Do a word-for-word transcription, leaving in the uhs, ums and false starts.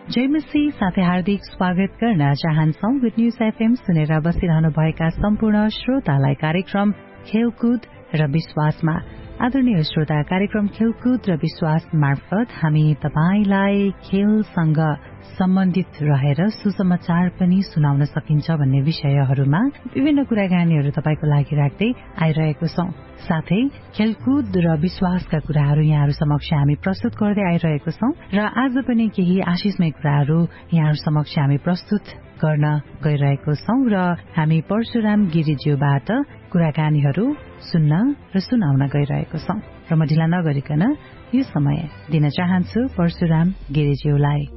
जयमसी साथै हार्दिक स्वागत गर्न चाहन्छौ। गुड न्यूज एफएम सुनेर बसिरहनु भएका सम्पूर्ण श्रोतालाई कार्यक्रम खेलकुद र विश्वासमा आदरणीय श्रोता, कार्यक्रम खेलकुद र विश्वास मार्फत हामी तपाईलाई खेलसँग सम्बन्धित रहेर सुसमाचार पनि सुनाउन सकिन्छ भन्ने विषयहरूमा विभिन्न कुराकानीहरू तपाईको लागि राख्दै आइरहेको छौं। साथै खेलकुद र विश्वासका कुराहरू यहाँहरू समक्ष हामी प्रस्तुत गर्दै आइरहेको छौं र आज पनि केही आशिषमय कुराहरू यहाँहरू समक्ष हामी प्रस्तुत गर्न गइरहेको छौं र हामी परशुराम गिरिज्यूबाट कुराकानीहरू सुन्न र सुनाउन गइरहेको छौं र म ढिला नगरिकन यो समय दिन चाहन्छु परशुराम गिरिज्यूलाई।